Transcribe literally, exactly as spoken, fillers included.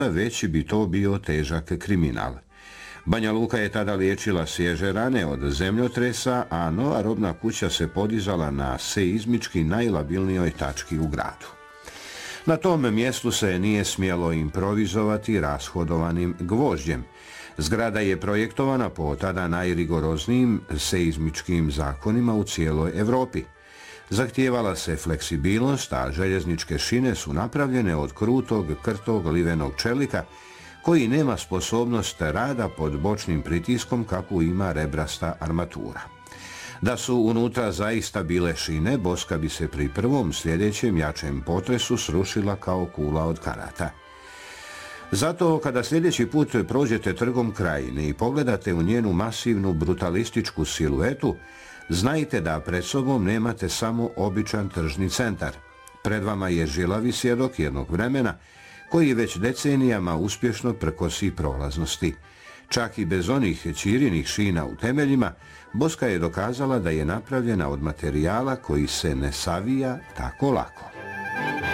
već bi to bio težak kriminal. Banja Luka je tada liječila svježe rane od zemljotresa, a nova robna kuća se podizala na seizmički najlabilnijoj tački u gradu. Na tom mjestu se nije smjelo improvizovati rashodovanim gvožđem. Zgrada je projektovana po tada najrigoroznijim seizmičkim zakonima u cijeloj Evropi. Zahtijevala se fleksibilnost, a željezničke šine su napravljene od krutog, krtog livenog čelika koji nema sposobnost rada pod bočnim pritiskom kakvu ima rebrasta armatura. Da su unutra zaista bile šine, boska bi se pri prvom sljedećem jačem potresu srušila kao kula od karata. Zato kada sljedeći put prođete trgom Krajine i pogledate u njenu masivnu brutalističku siluetu, znajte da pred sobom nemate samo običan tržni centar. Pred vama je žilavi svjedok jednog vremena koji već decenijama uspješno prkosi prolaznosti. Čak i bez onih ćirinih šina u temeljima, boska je dokazala da je napravljena od materijala koji se ne savija tako lako.